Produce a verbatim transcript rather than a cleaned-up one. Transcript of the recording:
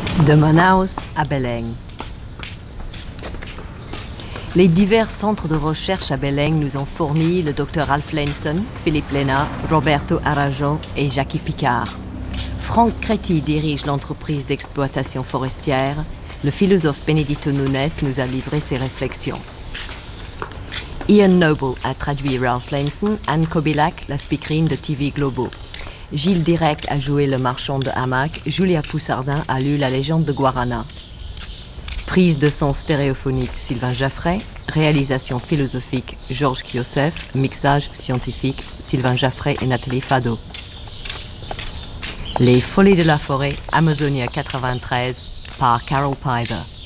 De Manaus à Belém. Les divers centres de recherche à Belém nous ont fourni le docteur Alf Lenson, Philippe Lena, Roberto Arajo et Jackie Picard. Franck Créti dirige l'entreprise d'exploitation forestière. Le philosophe Benedito Nunes nous a livré ses réflexions. Ian Noble a traduit Ralph Lenson, Anne Kobilac, la speakerine de T V Globo. Gilles Direct a joué le marchand de hamac, Julia Poussardin a lu La légende de Guarana. Prise de son stéréophonique Sylvain Jaffray, réalisation philosophique Georges Kiosef, mixage scientifique Sylvain Jaffray et Nathalie Fado. Les Folies de la forêt, Amazonia quatre-vingt-treize, par Carol Piver.